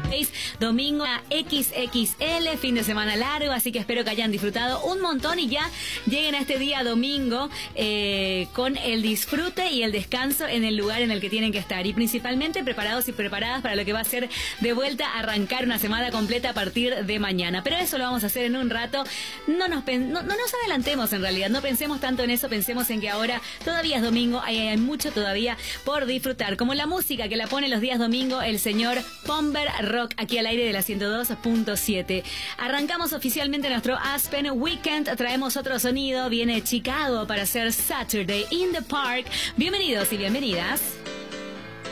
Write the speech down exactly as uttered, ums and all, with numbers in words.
Domingo a equis equis ele, fin de semana largo, así que espero que hayan disfrutado un montón y ya lleguen a este día domingo eh, con el disfrute y el descanso en el lugar en el que tienen que estar y principalmente preparados y preparadas para lo que va a ser de vuelta a arrancar una semana completa a partir de mañana. Pero eso lo vamos a hacer en un rato. No nos, pen- no, no nos adelantemos en realidad, no pensemos tanto en eso, pensemos en que ahora todavía es domingo, hay, hay mucho todavía por disfrutar, como la música que la pone los días domingo el señor Pomber Rock aquí al aire de la ciento dos punto siete. Arrancamos oficialmente nuestro Aspen Weekend, traemos otro sonido, viene Chicago para hacer Saturday in the Park. Bienvenidos y bienvenidas.